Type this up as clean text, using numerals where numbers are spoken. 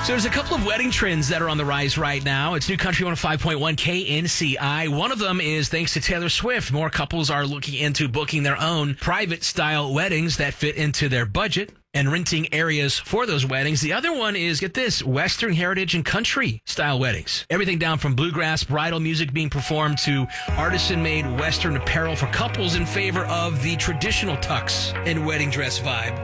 So there's a couple of wedding trends that are on the rise right now. It's New Country 105.1 KNCI. One of them is thanks to Taylor Swift. More couples are looking into booking their own private style weddings that fit into their budget and renting areas for those weddings. The other one is, get this, Western heritage and country style weddings. Everything down from bluegrass bridal music being performed to artisan-made Western apparel for couples in favor of the traditional tux and wedding dress vibe.